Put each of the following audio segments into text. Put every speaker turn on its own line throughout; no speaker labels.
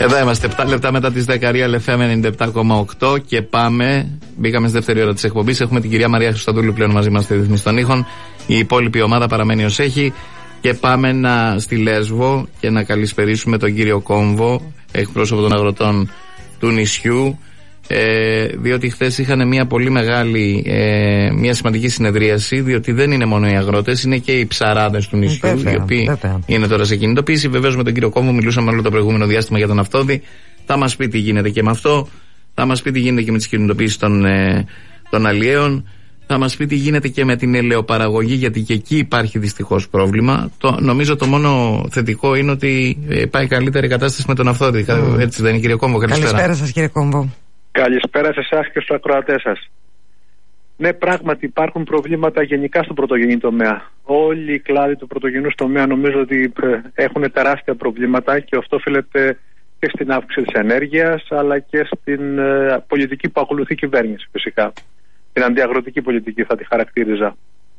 Εδώ είμαστε, 7 λεπτά μετά τις 10, Real FM 97,8 και πάμε. Μπήκαμε στη δεύτερη ώρα της εκπομπής. Έχουμε την κυρία Μαρία Χρυστοδούλου πλέον μαζί μας στη Ρυθμίση των Ήχων. Η υπόλοιπη ομάδα παραμένει ως έχει. Και πάμε στη Λέσβο και να καλησπερίσουμε τον κύριο Κόμβο, εκπρόσωπο των αγροτών του νησιού. Διότι χθες είχαν μια πολύ μεγάλη, μια σημαντική συνεδρίαση, διότι δεν είναι μόνο οι αγρότες, είναι και οι ψαράδες του νησιού, οι οποίοι είναι τώρα σε κινητοποίηση. Βεβαίως με τον κύριο Κόμβο μιλούσαμε όλο το προηγούμενο διάστημα για τον αυτόδη. Θα μας πει τι γίνεται και με αυτό, θα μας πει τι γίνεται και με τις κινητοποίησεις των αλλιέων, θα μας πει τι γίνεται και με την ελαιοπαραγωγή, γιατί και εκεί υπάρχει δυστυχώς πρόβλημα. Νομίζω το μόνο θετικό είναι ότι πάει καλύτερη κατάσταση με τον αυτόδη. Έτσι δεν είναι, κύριε Κόμβο?
Καλησπέρα σας, κύριε Κόμβο.
Καλησπέρα σε εσάς και στους ακροατές σας. Ναι, πράγματι υπάρχουν προβλήματα γενικά στον πρωτογενή τομέα. Όλοι οι κλάδοι του πρωτογενού τομέα νομίζω ότι έχουν τεράστια προβλήματα και αυτό οφείλεται και στην αύξηση της ενέργειας αλλά και στην πολιτική που ακολουθεί η κυβέρνηση φυσικά. Την αντιαγροτική πολιτική θα τη χαρακτήριζα.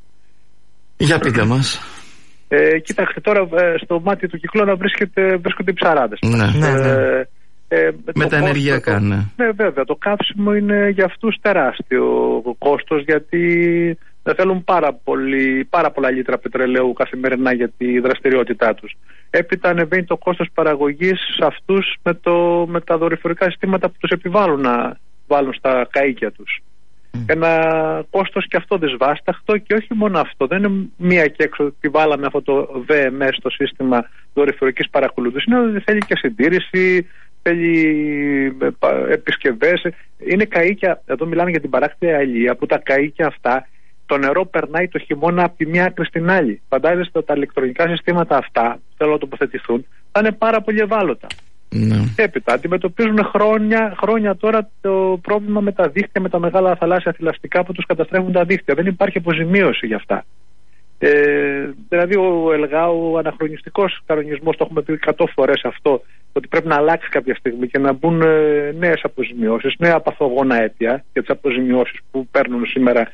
Για πείτε μας.
Κοιτάξτε, τώρα στο μάτι του κυκλώνα βρίσκονται οι ψαράδες.
Με τα ενεργειακά, ναι.
Ναι, βέβαια. Το καύσιμο είναι για αυτούς τεράστιο κόστος, γιατί θέλουν πάρα πολλά λίτρα πετρελαίου καθημερινά για τη δραστηριότητά τους. Έπειτα ανεβαίνει το κόστος παραγωγής σε αυτούς με τα δορυφορικά συστήματα που τους επιβάλλουν να βάλουν στα καΐκια τους. Ένα κόστος και αυτό δυσβάσταχτο, και όχι μόνο αυτό. Δεν είναι μία και έξω ότι βάλαμε αυτό το VMS, το σύστημα δορυφορικής παρακολούθησης. Είναι ότι θέλει και συντήρηση, θέλει επισκευές. Είναι καΐκια, εδώ μιλάμε για την παράκτια αλία, που τα καΐκια αυτά το νερό περνάει το χειμώνα από τη μία άκρη στην άλλη. Φαντάζεστε τα ηλεκτρονικά συστήματα αυτά, θέλω να τοποθετηθούν, θα είναι πάρα πολύ ευάλωτα. Έπειτα αντιμετωπίζουν χρόνια τώρα το πρόβλημα με τα δίχτυα, με τα μεγάλα θαλάσσια θηλαστικά που τους καταστρέφουν τα δίχτυα. Δεν υπάρχει αποζημίωση για αυτά. Δηλαδή ο αναχρονιστικός κανονισμός, το έχουμε πει 100 φορές αυτό, ότι πρέπει να αλλάξει κάποια στιγμή και να μπουν νέες αποζημιώσεις, νέα παθογόνα αίτια για τις αποζημιώσεις που παίρνουν σήμερα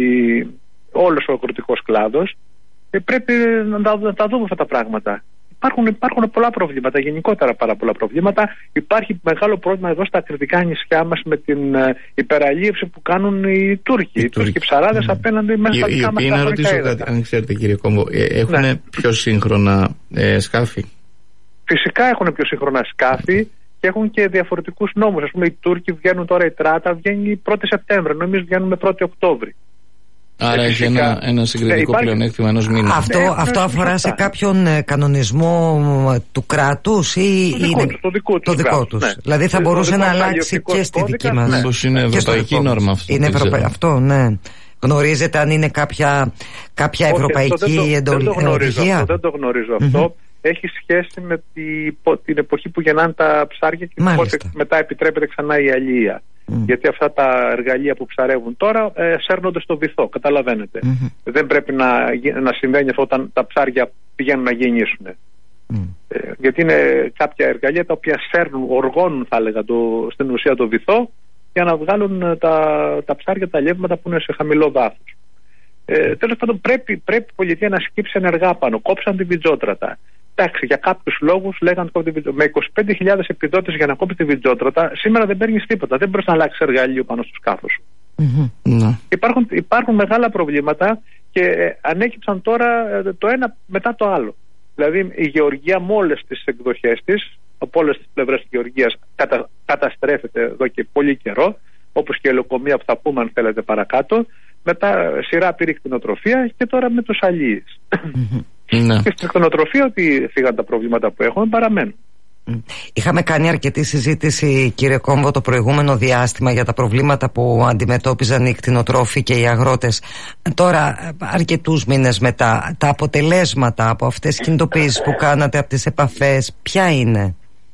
όλος ο αγροτικός κλάδος. Πρέπει να τα δούμε αυτά τα πράγματα. Υπάρχουν πολλά προβλήματα, γενικότερα πάρα πολλά προβλήματα. Υπάρχει μεγάλο πρόβλημα εδώ στα κρητικά νησιά μας με την υπεραλίευση που κάνουν οι Τούρκοι. Οι Τούρκοι ψαράδες απέναντι μέσα στα δικά μας.
Να ρωτήσω κάτι, αν ξέρετε, κύριε Κόμβο, έχουν πιο σύγχρονα σκάφη?
Φυσικά έχουν πιο σύγχρονα σκάφη και έχουν και διαφορετικούς νόμους. Ας πούμε, οι Τούρκοι βγαίνουν τώρα, η Τράτα βγαίνει 1η Σεπτέμβρη, ενώ εμείς βγαίνουμε 1η Οκτώβρη.
Άρα έχει ένα συγκριτικό πλεονέκτημα ενός μήνα.
Αυτό αφορά σε κάποιον κανονισμό του κράτους ή το δικό τους? Ναι. Δηλαδή θα μπορούσε να αλλάξει και στη δική μας.
Μήπως είναι ευρωπαϊκή νόρμα αυτό?
Είναι αυτό, ναι. Γνωρίζετε αν είναι κάποια ευρωπαϊκή οδηγία?
Δεν το γνωρίζω αυτό. Έχει σχέση με την εποχή που γεννάνε τα ψάρια και μετά επιτρέπεται ξανά η αλία. Γιατί αυτά τα εργαλεία που ψαρεύουν τώρα σέρνονται στο βυθό, καταλαβαίνετε. Δεν πρέπει να συμβαίνει αυτό όταν τα ψάρια πηγαίνουν να γεννήσουν. Γιατί είναι κάποια εργαλεία τα οποία σέρνουν, οργώνουν θα έλεγα στην ουσία το βυθό για να βγάλουν τα ψάρια, τα αλλιεύματα που είναι σε χαμηλό βάθος. Τέλος πάντων πρέπει η πολιτεία να σκύψει ενεργά πάνω. Κόψαν τη βιτζότρατα. Εντάξει, για κάποιους λόγους λέγαν με 25.000 επιδότες για να κόψει τη βιτζότρατα, σήμερα δεν παίρνεις τίποτα. Δεν μπορείς να αλλάξεις εργαλείο πάνω στο σκάφος σου. Υπάρχουν μεγάλα προβλήματα και ανέκυψαν τώρα το ένα μετά το άλλο. Δηλαδή η γεωργία με όλες τις εκδοχές της, από όλες τις πλευρές της γεωργίας, καταστρέφεται εδώ και πολύ καιρό, όπως και η ελαιοκομεία που θα πούμε αν θέλετε παρακάτω. Μετά σειρά πήρε κτηνοτροφία και τώρα με τους αλίεις. Και στην κτηνοτροφία ότι φύγαν τα προβλήματα που έχουμε παραμένουν.
Είχαμε κάνει αρκετή συζήτηση, κύριε Κόμβο, το προηγούμενο διάστημα για τα προβλήματα που αντιμετώπιζαν οι κτηνοτρόφοι και οι αγρότες. Τώρα, αρκετούς μήνες μετά, τα αποτελέσματα από αυτές τις κινητοποιήσεις που κάνατε, από τις επαφές, ποια είναι?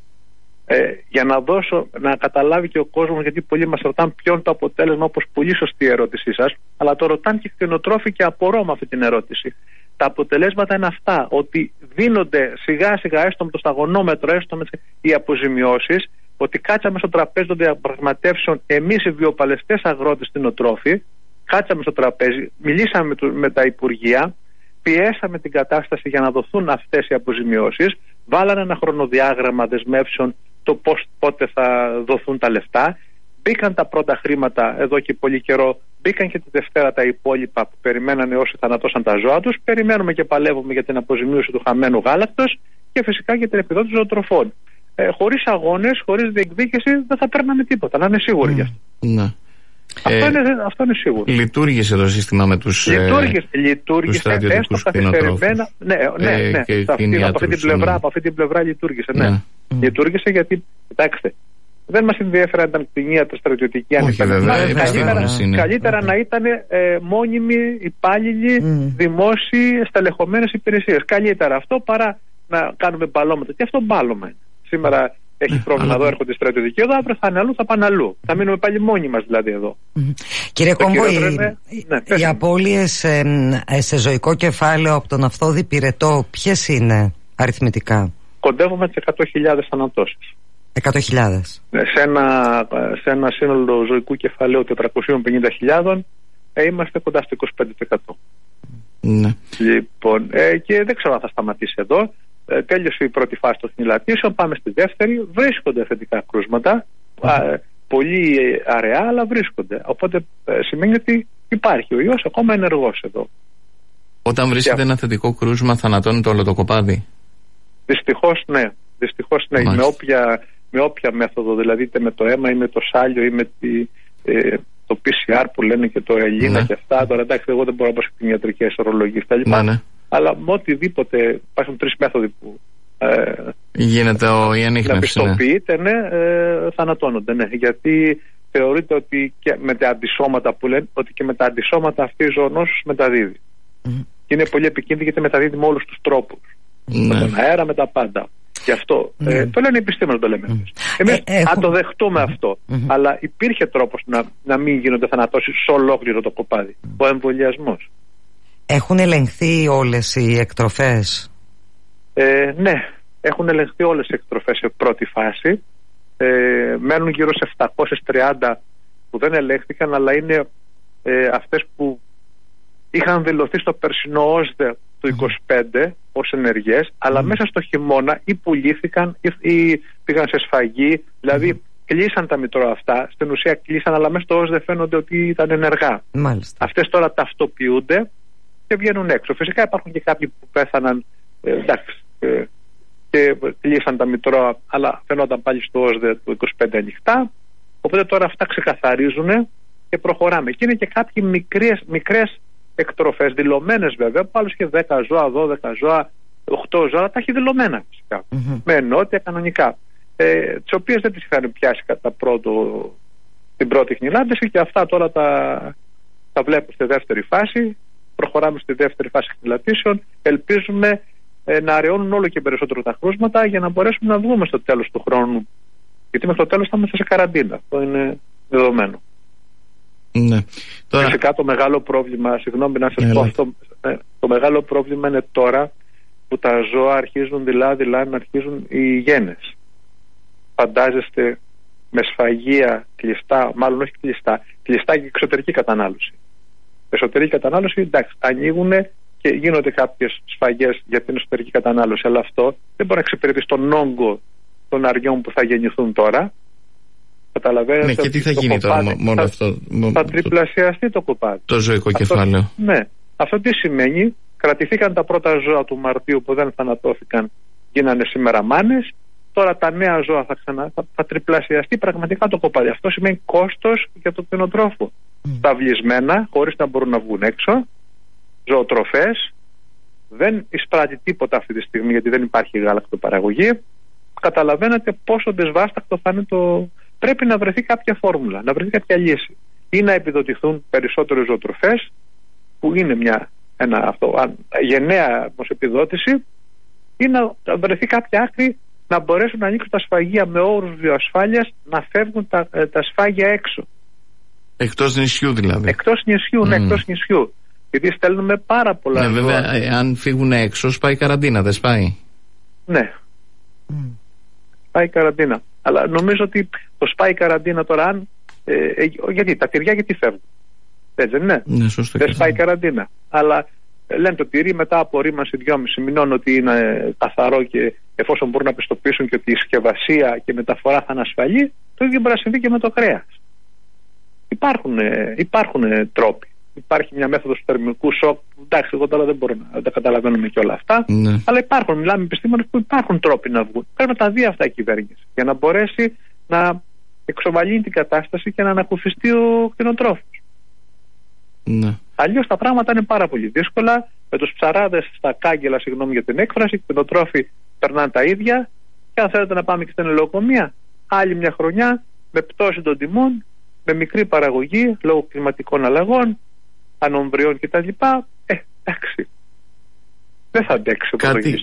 Για να καταλάβει και ο κόσμος, γιατί πολλοί μας ρωτάνε ποιο είναι το αποτέλεσμα, όπως πολύ σωστή η ερώτησή σας, αλλά το ρωτάνε και οι κτηνοτρόφοι και απορώ με αυτή την ερώτηση. Τα αποτελέσματα είναι αυτά, ότι δίνονται σιγά σιγά, έστω με το σταγονόμετρο, έστω με οι αποζημιώσεις, ότι κάτσαμε στο τραπέζι των διαπραγματεύσεων εμείς οι βιοπαλαιστές αγρότες κτηνοτρόφοι, κάτσαμε στο τραπέζι, μιλήσαμε με τα Υπουργεία, πιέσαμε την κατάσταση για να δοθούν αυτές οι αποζημιώσεις, βάλανε ένα χρονοδιάγραμμα δεσμεύσεων το πότε θα δοθούν τα λεφτά. Μπήκαν τα πρώτα χρήματα εδώ και πολύ καιρό. Μπήκαν και τη Δευτέρα τα υπόλοιπα που περιμένανε όσοι θανατώσαν τα ζώα τους. Περιμένουμε και παλεύουμε για την αποζημίωση του χαμένου γάλακτος και φυσικά για την επιδότηση ζωοτροφών. Χωρίς αγώνες, χωρίς διεκδίκηση δεν θα παίρναμε τίποτα. Να είναι σίγουροι γι' αυτό.
Ναι.
Αυτό είναι σίγουρο.
Λειτουργήσε το σύστημα με τους
έστω καθυστερημένα. Ναι. Από αυτή την πλευρά λειτουργήσε. Ναι. Λειτουργήσε γιατί, κοιτάξτε, δεν μας ενδιαφέρει αν ήταν κτηνίατροι, στρατιωτικοί, αν καλύτερα να ήταν μόνιμοι υπάλληλοι, δημόσιοι, στελεχωμένες υπηρεσίες. Καλύτερα αυτό παρά να κάνουμε μπαλώματα. Και αυτό μπάλωμα είναι. Σήμερα έχει πρόβλημα εδώ, έρχονται οι στρατιωτικοί εδώ, αύριο θα είναι αλλού, θα πάνε αλλού. Θα μείνουμε πάλι μόνοι μας δηλαδή εδώ.
Κύριε Κόμπο, οι απώλειες σε ζωικό κεφάλαιο από τον αυτόδη πυρετό ποιες είναι αριθμητικά?
Κοντεύουμε τις 100.000 θανατώσεις.
100.000.
Σε ένα σύνολο ζωικού κεφαλαίου 450.000 είμαστε κοντά στο 25%.
Ναι.
Λοιπόν, και δεν ξέρω αν θα σταματήσει εδώ. Τέλειωσε η πρώτη φάση των χνηλατήσεων, πάμε στη δεύτερη. Βρίσκονται θετικά κρούσματα, πολύ αραιά, αλλά βρίσκονται. Οπότε σημαίνει ότι υπάρχει ο ιός ακόμα ενεργός εδώ.
Όταν βρίσκεται ένα θετικό κρούσμα, θανατώνεται όλο το κοπάδι?
Δυστυχώς ναι. Με όποια μέθοδο, δηλαδή είτε με το αίμα ή με το σάλιο ή με το PCR που λένε και το Ελλήνα και αυτά. Τώρα εντάξει, εγώ δεν μπορώ να πω σε κτηνιατρικές ορολογίες κτλ. Ναι. Αλλά με οτιδήποτε, υπάρχουν 3 μέθοδοι που
γίνεται η ανίχνευση. Να
πιστοποιείται, θανατώνονται. Ναι. Γιατί θεωρείται ότι και με τα αντισώματα που λένε, ότι και με τα αντισώματα αυτή η ζωονόσους μεταδίδει. Και είναι πολύ επικίνδυνη γιατί μεταδίδει με όλους τους τρόπους. Με τον αέρα, με τα πάντα. Γι' αυτό το λένε οι επιστήμονες, το λέμε εμείς. Αν το δεχτούμε αυτό, αλλά υπήρχε τρόπος να μην γίνονται θανατώσεις σε ολόκληρο το κοπάδι. Ο εμβολιασμός.
Έχουν ελεγχθεί όλες οι εκτροφές?
Ναι, έχουν ελεγχθεί όλες οι εκτροφές σε πρώτη φάση. Μένουν γύρω σε 730 που δεν ελέγχθηκαν, αλλά είναι αυτές που είχαν δηλωθεί στο περσινό ΩΣΔΕ του 25 ως ενεργές, αλλά μέσα στο χειμώνα ή πουλήθηκαν ή πήγαν σε σφαγή, δηλαδή κλείσαν τα μητρώα αυτά, στην ουσία κλείσαν, αλλά μέσα στο ΩΣΔΕ φαίνονται ότι ήταν ενεργά.
Μάλιστα.
Αυτές τώρα ταυτοποιούνται και βγαίνουν έξω. Φυσικά υπάρχουν και κάποιοι που πέθαναν και κλείσαν τα μητρώα, αλλά φαίνονταν πάλι στο ΩΣΔΕ του 25 ανοιχτά. Οπότε τώρα αυτά ξεκαθαρίζουν και προχωράμε. Και είναι και κάποιοι μικρές εκτροφές, δηλωμένες βέβαια, που άλλως και 10 ζώα, 12 ζώα, 8 ζώα, τα έχει δηλωμένα φυσικά. Με ενότια κανονικά. Τις οποίες δεν τις είχαν πιάσει την πρώτη χνηλάτιση και αυτά τώρα τα βλέπω στη δεύτερη φάση. Προχωράμε στη δεύτερη φάση χνηλατήσεων. Ελπίζουμε να αραιώνουν όλο και περισσότερο τα κρούσματα για να μπορέσουμε να δούμε στο τέλος του χρόνου. Γιατί μέχρι το τέλος θα είμαστε σε καραντίνα. Αυτό είναι δεδομένο.
Ναι. Τώρα...
Φυσικά το μεγάλο πρόβλημα, συγγνώμη να σας πω αυτό, το μεγάλο πρόβλημα είναι τώρα που τα ζώα αρχίζουν δειλά-δειλά να αρχίζουν οι γένες. Φαντάζεστε με σφαγεία κλειστά, μάλλον όχι κλειστά και εξωτερική κατανάλωση. Εσωτερική κατανάλωση, εντάξει, ανοίγουν και γίνονται κάποιες σφαγές για την εσωτερική κατανάλωση, αλλά αυτό δεν μπορεί να εξυπηρετήσει τον όγκο των αριών που θα γεννηθούν τώρα. Καταλαβαίνετε.
Ναι, και τι θα γίνει τώρα μόνο αυτό?
Θα τριπλασιαστεί το κοπάδι.
Το ζωικό κεφάλαιο.
Ναι. Αυτό τι σημαίνει? Κρατηθήκαν τα πρώτα ζώα του Μαρτίου που δεν θανατώθηκαν, γίνανε σήμερα μάνες. Τώρα τα νέα ζώα θα τριπλασιαστεί πραγματικά το κοπάδι. Αυτό σημαίνει κόστος για τον κτηνοτρόφο. Σταυλισμένα, χωρίς να μπορούν να βγουν έξω, ζωοτροφές, δεν εισπράττει τίποτα αυτή τη στιγμή γιατί δεν υπάρχει γάλακτοπαραγωγή. Καταλαβαίνετε πόσο δυσβάστακτο θα είναι το. Πρέπει να βρεθεί κάποια φόρμουλα, να βρεθεί κάποια λύση. Ή να επιδοτηθούν περισσότερες ζωοτροφές, που είναι γενναία ως επιδότηση, ή να βρεθεί κάποια άκρη να μπορέσουν να ανοίξουν τα σφαγεία με όρους βιοασφάλειας, να φεύγουν τα σφάγια έξω.
Εκτός νησιού δηλαδή.
Εκτός νησιού, ναι, εκτός νησιού. Γιατί στέλνουμε πάρα πολλά.
Ναι, βέβαια, αν φύγουν έξω, σπάει καραντίνα, δεν σπάει?
Ναι. Σπάει καραντίνα. Αλλά νομίζω ότι το σπάει καραντίνα τώρα, γιατί τα τυριά γιατί φεύγουν. Έτσι δεν είναι?
Ναι, σωστά.
Δεν σπάει καραντίνα. Αλλά λένε το τυρί μετά από ρήμανση 2,5 μηνών ότι είναι καθαρό και εφόσον μπορούν να πιστοποιήσουν και ότι η συσκευασία και η μεταφορά θα είναι ασφαλή, το ίδιο μπορεί να συμβεί και με το κρέας. Υπάρχουν τρόποι. Υπάρχει μια μέθοδος του θερμικού σοκ. Εντάξει, εγώ τώρα δεν μπορώ να τα καταλαβαίνουμε και όλα αυτά. Ναι. Αλλά μιλάμε με επιστήμονες που υπάρχουν τρόποι να βγουν. Πρέπει να τα δει αυτά η κυβέρνηση για να μπορέσει να εξομαλύνει την κατάσταση και να ανακουφιστεί ο κτηνοτρόφος. Ναι. Αλλιώς τα πράγματα είναι πάρα πολύ δύσκολα. Με τους ψαράδες στα κάγκελα, συγγνώμη για την έκφραση, οι κτηνοτρόφοι περνάνε τα ίδια. Και αν θέλετε να πάμε και στην ελαιοκομεία, άλλη μια χρονιά με πτώση των τιμών, με μικρή παραγωγή λόγω κλιματικών αλλαγών, ανομβριών κτλ. Εντάξει. Δεν θα αντέξει ο παραγωγής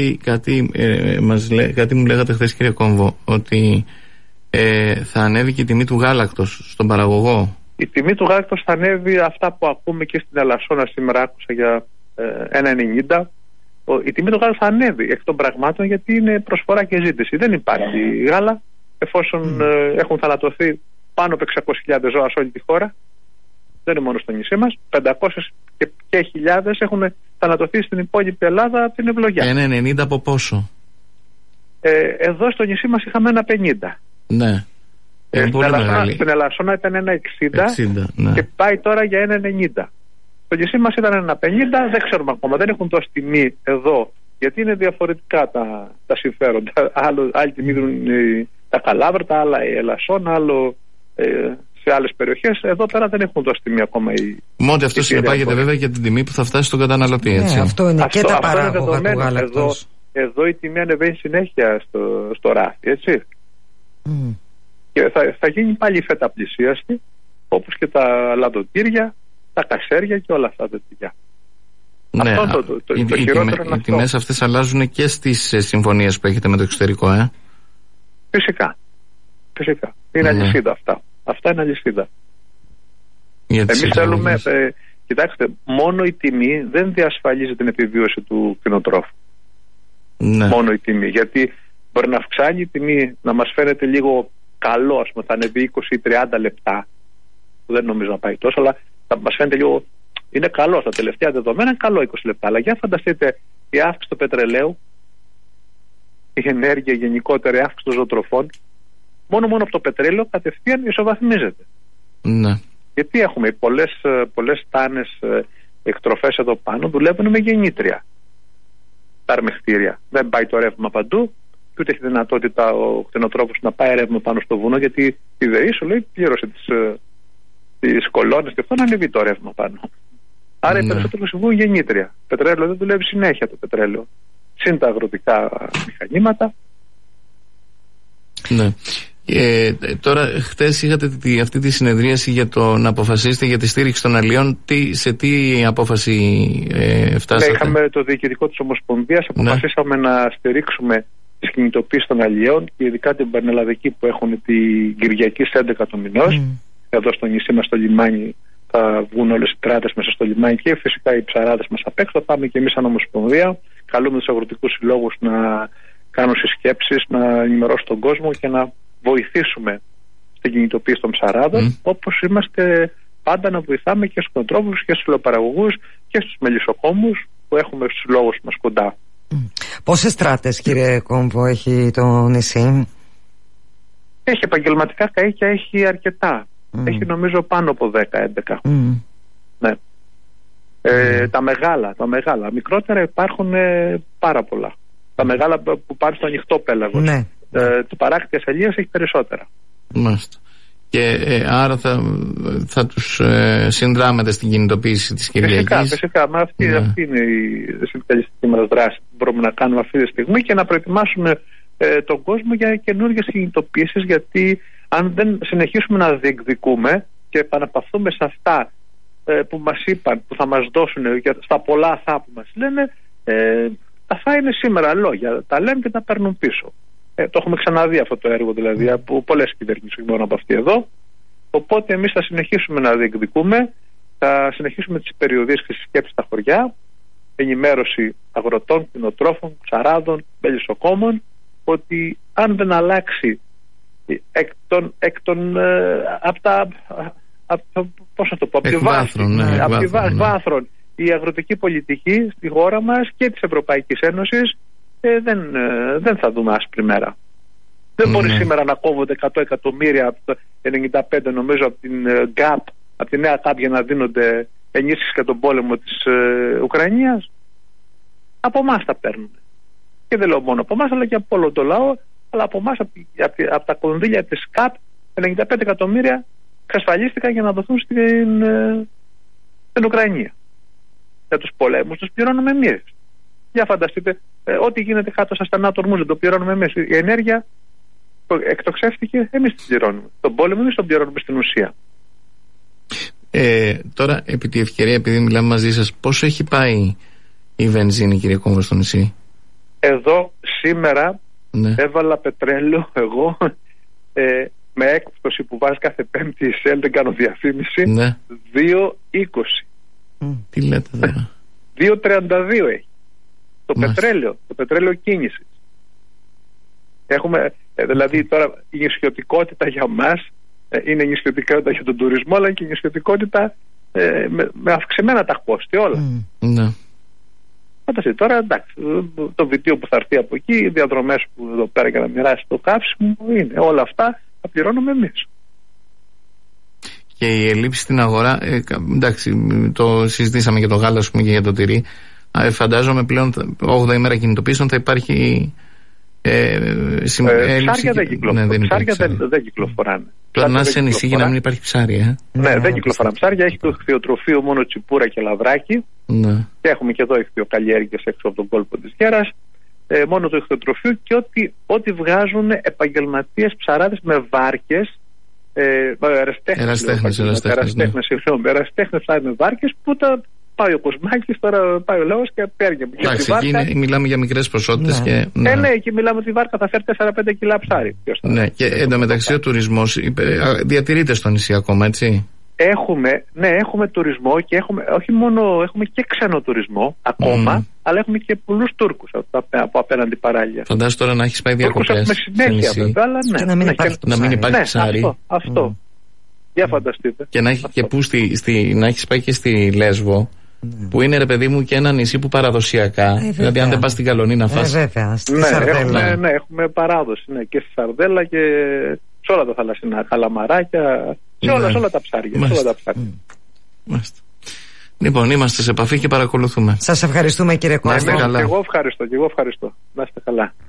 κάτι μου λέγατε χθες, κύριε Κόμβο, ότι θα ανέβει και η τιμή του γάλακτος στον παραγωγό. Η τιμή του γάλακτος θα ανέβει, αυτά που ακούμε και στην Ελασσόνα σήμερα άκουσα για 1,90. Η τιμή του γάλακτος θα ανέβει εκ των πραγμάτων, γιατί είναι προσφορά και ζήτηση. Δεν υπάρχει γάλα εφόσον έχουν θανατωθεί πάνω από 600.000 ζώα σε όλη τη χώρα. Δεν είναι μόνο στο νησί μας. 500 και χιλιάδες έχουν θανατωθεί στην υπόλοιπη Ελλάδα από την ευλογιά. 1,90 από πόσο? Εδώ στο νησί μας είχαμε 1,50. Ναι. Στην Ελασσόνα ήταν 1,60 ναι. Και πάει τώρα για 1,90. Στο νησί μας ήταν 1,50, δεν ξέρουμε ακόμα. Δεν έχουν δώσει τιμή εδώ, γιατί είναι διαφορετικά τα συμφέροντα. Άλλη τιμή δίνουν τα Καλάβρητα, άλλα η Ελασσόνα, άλλο σε άλλες περιοχές. Εδώ πέρα δεν έχουν δώσει τιμή ακόμα. Μόνο αυτό συνεπάγεται βέβαια για την τιμή που θα φτάσει στον καταναλωτή. Έτσι.
Αυτό είναι και τα παράγωγα του γάλακτος.
Εδώ η τιμή ανεβαίνει συνέχεια στο ράφι, έτσι. Και θα γίνει πάλι η φέτα πλησίαστη, όπως και τα λαδοτήρια, τα κασέρια και όλα αυτά τα τέτοια.
Ναι, οι τιμές αυτές αλλάζουν και στις συμφωνίες που έχετε με το εξωτερικό,
Φυσικά. Είναι αλυσίδα αυτά. Αυτά είναι αλυσίδα. Εμείς θέλουμε, κοιτάξτε, μόνο η τιμή δεν διασφαλίζει την επιβίωση του κτηνοτρόφου. Ναι. Μόνο η τιμή. Γιατί μπορεί να αυξάνει η τιμή, να μας φαίνεται λίγο καλό, ας πούμε, θα ανεβεί 20 ή 30 λεπτά. Δεν νομίζω να πάει τόσο, αλλά θα μας φαίνεται λίγο. Είναι καλό στα τελευταία δεδομένα, είναι καλό 20 λεπτά. Αλλά για φανταστείτε η αύξηση του πετρελαίου, η ενέργεια γενικότερα, η αύξηση των ζωοτροφών, μόνο από το πετρέλαιο κατευθείαν ισοβαθμίζεται. Ναι. Γιατί έχουμε πολλές τάνες εκτροφές εδώ πάνω, δουλεύουν με γεννήτρια. Τα αρμεχτήρια. Δεν πάει το ρεύμα παντού, και ούτε έχει δυνατότητα ο κτηνοτρόφος να πάει ρεύμα πάνω στο βουνό, γιατί η ΔΕΗ σου λέει πλήρωσε τις κολόνες και αυτό, να ανεβεί το ρεύμα πάνω. Άρα οι περισσότεροι σου βγουν γεννήτρια. Πετρέλαιο δεν δουλεύει συνέχεια το πετρέλαιο. Συν τα αγροτικά μηχανήματα. Ναι. Τώρα, χτες είχατε αυτή τη συνεδρίαση για το να αποφασίσετε για τη στήριξη των αλλιών. Σε τι απόφαση φτάσατε? Ναι, είχαμε το διοικητικό της Ομοσπονδίας. Αποφασίσαμε να στηρίξουμε τις κινητοποίησεις των αλλιών και ειδικά την πανελλαδική που έχουν την Κυριακή στις 11 του μηνός. Εδώ στο νησί μας, στο λιμάνι, θα βγουν όλες οι τράτες μέσα στο λιμάνι και φυσικά οι ψαράδες μας απ' έξω. Θα πάμε και εμείς σαν Ομοσπονδία. Καλούμε τους αγροτικούς συλλόγους να κάνουν συσκέψεις, να ενημερώσουν τον κόσμο και να βοηθήσουμε στην κινητοποίηση των ψαράδων, όπως είμαστε πάντα να βοηθάμε και στους κτηνοτρόφους και στους λεωπαραγωγούς και στους μελισσοκόμους που έχουμε στους συλλόγους μας κοντά.
Πόσες στράτες, κύριε Κόμβο, έχει το νησί?
Έχει επαγγελματικά καΐκια, έχει αρκετά. Έχει νομίζω πάνω από 10-11. Ναι. Τα μεγάλα. Μικρότερα υπάρχουν πάρα πολλά. Τα μεγάλα που πάνε στο ανοιχτό πέλαγος. Ναι. Το παράκτης Ελίας έχει περισσότερα. Μάλιστα. Και άρα θα τους συνδράμετε στην κινητοποίηση της Κυριακής. Φυσικά. Μα αυτή είναι η συνδικαλιστική μας δράση που μπορούμε να κάνουμε αυτή τη στιγμή και να προετοιμάσουμε τον κόσμο για καινούργιες κινητοποίησεις, γιατί αν δεν συνεχίσουμε να διεκδικούμε και επαναπαυθούμε σε αυτά που μας είπαν, που θα μας δώσουν, στα πολλά αθά που μας λένε, αυτά είναι σήμερα λόγια. Τα λένε και τα παίρνουν πίσω. Το έχουμε ξαναδεί αυτό το έργο, δηλαδή, από πολλές κυβερνήσεις, μόνο από αυτή εδώ. Οπότε εμείς θα συνεχίσουμε να διεκδικούμε, θα συνεχίσουμε τις περιοδίες και τις σκέψεις στα χωριά, ενημέρωση αγροτών, κτηνοτρόφων, ψαράδων, μελισσοκόμων, ότι αν δεν αλλάξει πώς να το πω, από τη βάθρον η αγροτική πολιτική στη χώρα μας και της Ευρωπαϊκής Ένωσης δεν θα δούμε άσπρη μέρα. Δεν μπορεί σήμερα να κόβονται 100 εκατομμύρια από το 95, νομίζω, από την ΓΚΑΠ, από τη νέα ΓΚΑΠ, για να δίνονται ενίσχυση για τον πόλεμο της Ουκρανίας. Από εμάς τα παίρνουν. Και δεν λέω μόνο από εμάς, αλλά και από όλο το λαό. Αλλά από εμάς, από τα κονδύλια της ΚΑΠ, 95 εκατομμύρια εξασφαλίστηκαν για να δοθούν στην Ουκρανία. Για τους πολέμους τους πληρώνουμε εμείς. Για φανταστείτε, ό,τι γίνεται κάτω στα στενά του Ορμούζ δεν το πληρώνουμε εμείς. Η ενέργεια εκτοξεύτηκε, εμείς την πληρώνουμε. Τον πόλεμο εμείς τον πληρώνουμε στην ουσία.
Τώρα, επί τη ευκαιρία, επειδή μιλάμε μαζί σας, πόσο έχει πάει η βενζίνη, κύριε Κόμβο, στο νησί?
Εδώ σήμερα έβαλα πετρέλαιο εγώ με έκπτωση που βάζει κάθε Πέμπτη η ΣΕΛ, δεν κάνω διαφήμιση, 2,20.
Τι λέτε τώρα?
2,32 έχει το πετρέλαιο κίνησης. Έχουμε, δηλαδή τώρα η νησιωτικότητα για μας είναι η νησιωτικότητα για τον τουρισμό, αλλά και η νησιωτικότητα με αυξημένα τα κόστη όλα. Φανταστείτε τώρα, εντάξει, το βιτίο που θα έρθει από εκεί, οι διαδρομές που εδώ πέρα για να μοιράσει το καύσιμο, είναι όλα αυτά θα πληρώνουμε εμείς.
Και η ελλείψη στην αγορά, εντάξει, το συζητήσαμε για το γάλα, ας πούμε, και για το τυρί. Φαντάζομαι πλέον 8η μέρα κινητοποίησεων θα υπάρχει
ψάρια δεν κυκλοφοράνε. Ψάρια δεν κυκλοφοράνε.
Πλανά σε νησί για να μην υπάρχει ψάρια.
Ναι, δεν κυκλοφοράνε ψάρια. Έχει το ηχθειοτροφείο μόνο τσιπούρα και λαβράκι. Και έχουμε και εδώ ηχθειοκαλλιέργειες έξω από τον κόλπο της Γέρας. Μόνο το ηχθειοτροφείο και ό,τι βγάζουν επαγγελματίες ψαράδες με βάρκες. Εραστέχνες με βάρκες που τα πάει ο Κοσμάκης, τώρα πάει ο λαός και παίρνει.
Εντάξει, εκεί μιλάμε για μικρές ποσότητες.
Ναι, εκεί μιλάμε ότι η βάρκα θα φέρει 4-5 κιλά ψάρι.
Ναι, και εντωμεταξύ ο τουρισμός διατηρείται στο νησί ακόμα, έτσι?
Έχουμε τουρισμό και έχουμε και ξενοτουρισμό ακόμα, αλλά έχουμε και πολλούς Τούρκους από απέναντι παράλια.
Φαντάζομαι τώρα να έχεις πάει διακοπές.
Έχουμε συνέχεια βέβαια, αλλά ναι.
Και να μην υπάρχει
ψάρι.
Αυτό. Για φανταστείτε.
Και να έχεις πάει και στη Λέσβο, που είναι, ρε παιδί μου, και ένα νησί που παραδοσιακά, δηλαδή αν δεν πας στην Καλονή να φας.
Ναι, έχουμε παράδοση και στη Σαρδέλα και σε όλα τα θαλασσινά καλαμαράκια, σε όλα τα ψάρια.
Λοιπόν, είμαστε σε επαφή και παρακολουθούμε.
Σας ευχαριστούμε, κύριε Κώστα.
Και εγώ ευχαριστώ. Να είστε καλά.